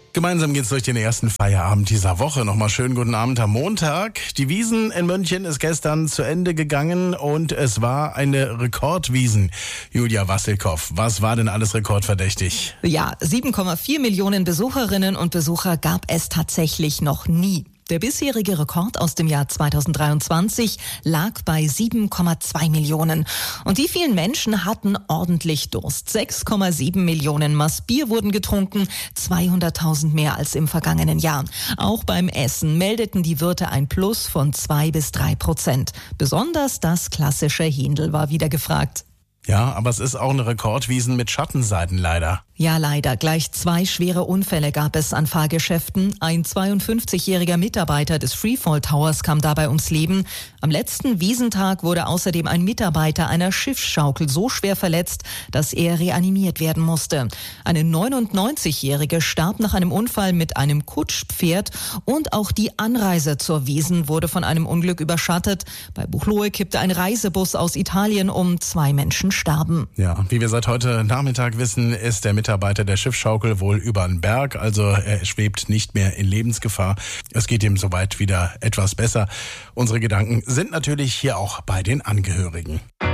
Gemeinsam geht's durch den ersten Feierabend dieser Woche. Nochmal schönen guten Abend am Montag. Die Wiesn in München ist gestern zu Ende gegangen und es war eine Rekordwiesn. Julia Wassilkow, was war denn alles rekordverdächtig? Ja, 7,4 Millionen Besucherinnen und Besucher gab es tatsächlich noch nie. Der bisherige Rekord aus dem Jahr 2023 lag bei 7,2 Millionen. Und die vielen Menschen hatten ordentlich Durst. 6,7 Millionen Maß Bier wurden getrunken, 200.000 mehr als im vergangenen Jahr. Auch beim Essen meldeten die Wirte ein Plus von 2-3%. Besonders das klassische Händel war wieder gefragt. Ja, aber es ist auch eine Rekordwiesn mit Schattenseiten leider. Ja, leider. Gleich 2 schwere Unfälle gab es an Fahrgeschäften. Ein 52-jähriger Mitarbeiter des Freefall Towers kam dabei ums Leben. Am letzten Wiesntag wurde außerdem ein Mitarbeiter einer Schiffsschaukel so schwer verletzt, dass er reanimiert werden musste. Eine 99-jährige starb nach einem Unfall mit einem Kutschpferd und auch die Anreise zur Wiesn wurde von einem Unglück überschattet. Bei Buchloe kippte ein Reisebus aus Italien um, 2 Menschen starben. Ja, wie wir seit heute Nachmittag wissen, ist der Mitarbeiter der Schiffsschaukel wohl über den Berg, also er schwebt nicht mehr in Lebensgefahr. Es geht ihm soweit wieder etwas besser. Unsere Gedanken sind natürlich hier auch bei den Angehörigen.